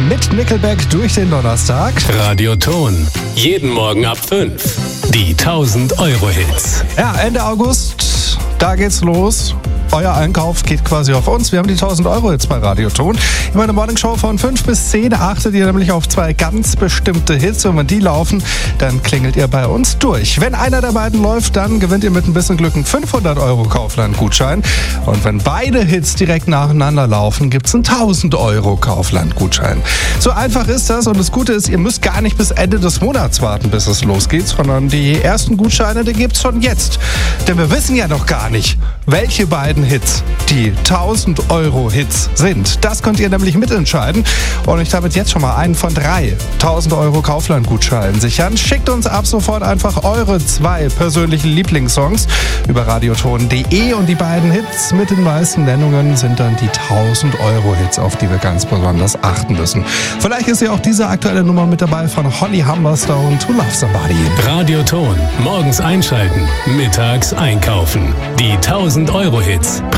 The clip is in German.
mit Nickelback durch den Donnerstag. Radioton. Jeden Morgen ab 5. Die 1000-Euro-Hits. Ja, Ende August, da geht's los. Euer Einkauf geht quasi auf uns. Wir haben die 1000 Euro jetzt bei Radioton. In meiner Morningshow von 5 bis 10 achtet ihr nämlich auf 2 ganz bestimmte Hits. Und wenn die laufen, dann klingelt ihr bei uns durch. Wenn einer der beiden läuft, dann gewinnt ihr mit ein bisschen Glück einen 500 Euro Kaufland-Gutschein. Und wenn beide Hits direkt nacheinander laufen, gibt's einen 1000 Euro Kaufland-Gutschein. So einfach ist das. Und das Gute ist, ihr müsst gar nicht bis Ende des Monats warten, bis es losgeht, sondern die ersten Gutscheine, die gibt's schon jetzt. Denn wir wissen ja noch gar nicht, welche beiden Hits die 1000 Euro Hits sind. Das könnt ihr nämlich mitentscheiden und euch damit jetzt schon mal einen von 3 1000 Euro Kaufland-Gutscheinen sichern. Schickt uns ab sofort einfach eure 2 persönlichen Lieblingssongs über radioton.de und die beiden Hits mit den meisten Nennungen sind dann die 1000 Euro Hits, auf die wir ganz besonders achten müssen. Vielleicht ist ja auch diese aktuelle Nummer mit dabei von Holly Humberstone, To Love Somebody. Radioton. Morgens einschalten, mittags einkaufen. Die 1000 Euro Hits.